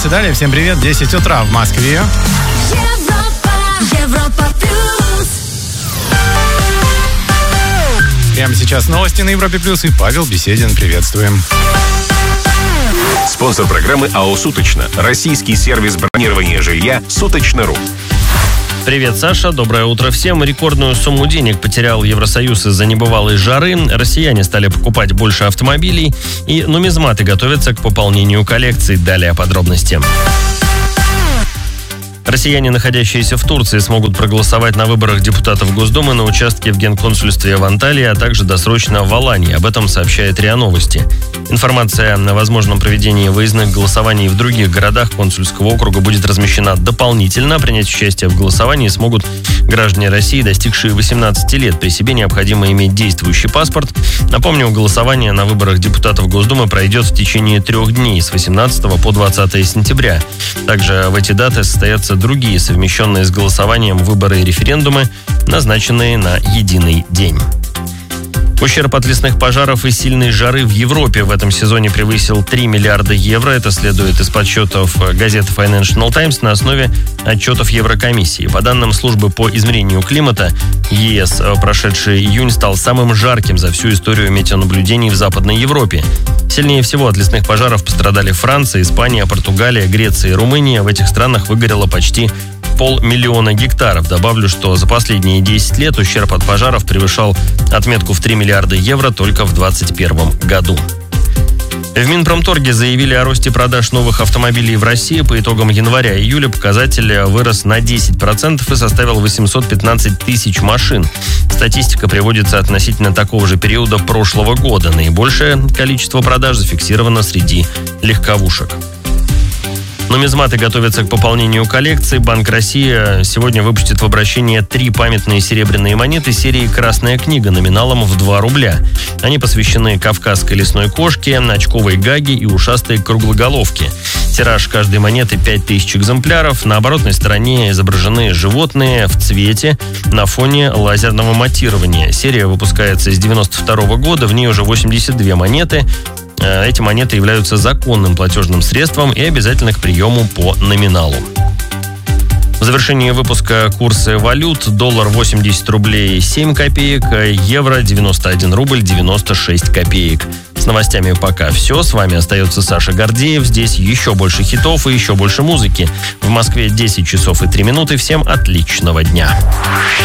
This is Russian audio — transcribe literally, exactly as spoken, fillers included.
плюс. И далее всем привет. десять утра в Москве. Европа, Европа плюс. Прямо сейчас новости на Европе плюс. И Павел Беседин. Приветствуем. Спонсор программы АО «Суточно». Российский сервис бронирования жилья «Суточно.ру». Привет, Саша. Доброе утро всем. Рекордную сумму денег потерял Евросоюз из-за небывалой жары. Россияне стали покупать больше автомобилей. И нумизматы готовятся к пополнению коллекций. Далее подробности. Россияне, находящиеся в Турции, смогут проголосовать на выборах депутатов Госдумы на участке в Генконсульстве в Анталии, а также досрочно в Алании. Об этом сообщает РИА Новости. Информация о возможном проведении выездных голосований в других городах консульского округа будет размещена дополнительно. Принять участие в голосовании смогут граждане России, достигшие восемнадцати лет. При себе необходимо иметь действующий паспорт. Напомню, голосование на выборах депутатов Госдумы пройдет в течение трех дней с восемнадцатого по двадцатое сентября. Также в эти даты состоятся другие совмещенные с голосованием выборы и референдумы, назначенные на единый день. Ущерб от лесных пожаров и сильной жары в Европе в этом сезоне превысил три миллиарда евро. Это следует из подсчетов газеты Financial Times на основе отчетов Еврокомиссии. По данным службы по измерению климата, ЕС прошедший июнь стал самым жарким за всю историю метеонаблюдений в Западной Европе. Сильнее всего от лесных пожаров пострадали Франция, Испания, Португалия, Греция и Румыния. В этих странах выгорело почти полмиллиона гектаров. Добавлю, что за последние десять лет ущерб от пожаров превышал отметку в три миллиарда евро только в двадцать первом году. В Минпромторге заявили о росте продаж новых автомобилей в России. По итогам января-июля показатель вырос на десять процентов и составил восемьсот пятнадцать тысяч машин. Статистика приводится относительно такого же периода прошлого года. Наибольшее количество продаж зафиксировано среди легковушек. Нумизматы готовятся к пополнению коллекции. Банк России сегодня выпустит в обращение три памятные серебряные монеты серии «Красная книга» номиналом в два рубля. Они посвящены кавказской лесной кошке, очковой гаге и ушастой круглоголовке. Тираж каждой монеты пять тысяч экземпляров. На оборотной стороне изображены животные в цвете на фоне лазерного матирования. Серия выпускается с девяносто второго года. В ней уже восемьдесят две монеты. Эти монеты являются законным платежным средством и обязательны к приему по номиналу. В завершении выпуска курсы валют: доллар восемьдесят рублей семь копеек, евро девяносто один рубль девяносто шесть копеек. С новостями пока все. С вами остается Саша Гордеев. Здесь еще больше хитов и еще больше музыки. В Москве десять часов и три минуты. Всем отличного дня.